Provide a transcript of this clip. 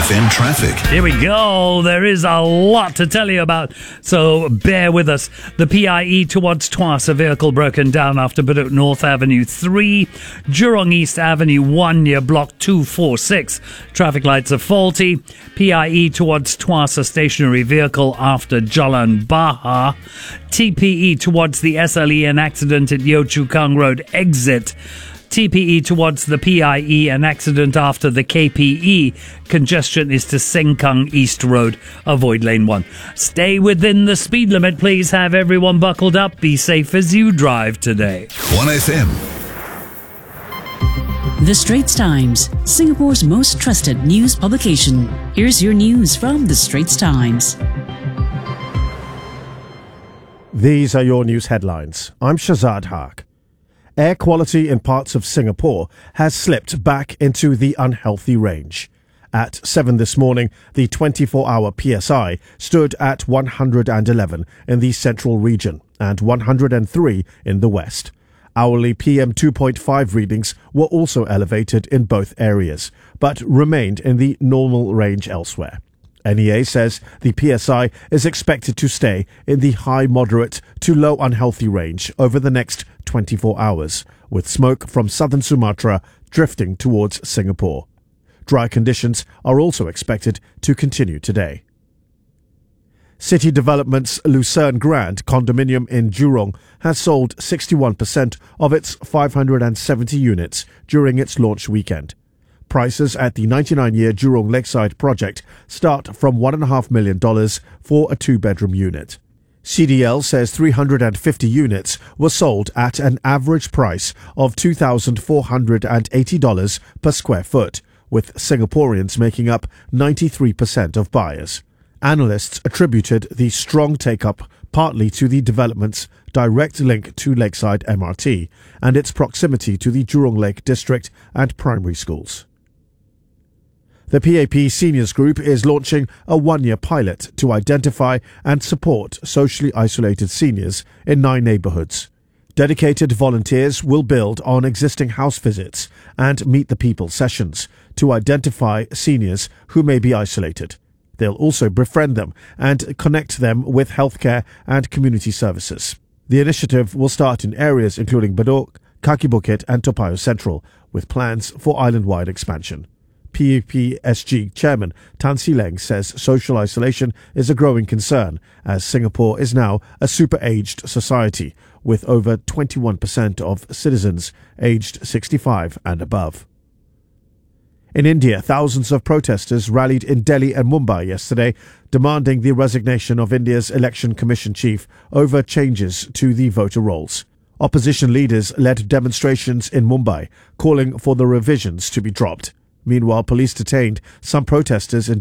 1FM traffic. Here we go. There is a lot to tell you about, so bear with us. The PIE towards Twas, a vehicle broken down after Baduk North Avenue 3, Jurong East Avenue 1 near block 246. Traffic lights are faulty. PIE towards Twas, a stationary vehicle after Jalan Bahar. TPE towards the SLE, an accident at Yio Chu Kang Road exit. TPE towards the PIE, an accident after the KPE. Congestion is to Sengkang East Road. Avoid lane 1. Stay within the speed limit, please. Have everyone buckled up. Be safe as you drive today. 1FM. The Straits Times, Singapore's most trusted news publication. Here's your news from The Straits Times. These are your news headlines. I'm Shazad Haq. Air quality in parts of Singapore has slipped back into the unhealthy range. At 7 this morning, the 24-hour PSI stood at 111 in the central region and 103 in the west. Hourly PM 2.5 readings were also elevated in both areas, but remained in the normal range elsewhere. NEA says the PSI is expected to stay in the high moderate to low unhealthy range over the next 24 hours, with smoke from southern Sumatra drifting towards Singapore. Dry conditions are also expected to continue today. City Development's Lucerne Grand condominium in Jurong has sold 61% of its 570 units during its launch weekend. Prices at the 99-year Jurong Lakeside project start from $1.5 million for a two-bedroom unit. CDL says 350 units were sold at an average price of $2,480 per square foot, with Singaporeans making up 93% of buyers. Analysts attributed the strong take-up partly to the development's direct link to Lakeside MRT and its proximity to the Jurong Lake District and primary schools. The PAP Seniors Group is launching a one-year pilot to identify and support socially isolated seniors in 9 neighbourhoods. Dedicated volunteers will build on existing house visits and meet the people sessions to identify seniors who may be isolated. They'll also befriend them and connect them with healthcare and community services. The initiative will start in areas including Bedok, Kaki Bukit and Toa Payoh Central, with plans for island-wide expansion. PAPSG Chairman Tan See Leng says social isolation is a growing concern, as Singapore is now a super-aged society, with over 21% of citizens aged 65 and above. In India, thousands of protesters rallied in Delhi and Mumbai yesterday, demanding the resignation of India's Election Commission chief over changes to the voter rolls. Opposition leaders led demonstrations in Mumbai, calling for the revisions to be dropped. Meanwhile, police detained some protesters in